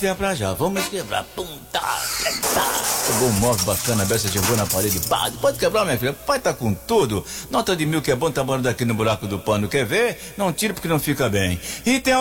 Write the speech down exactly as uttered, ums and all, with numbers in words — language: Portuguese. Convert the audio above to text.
Quebrar já, vamos quebrar. Pum, tá, tá. Pegou um móvel bacana, a beça jogou na parede. Pá, pode quebrar, minha filha. Pai tá com tudo. Nota de mil que é bom, tá morando aqui no buraco do pano. Quer ver? Não tire porque não fica bem. E tem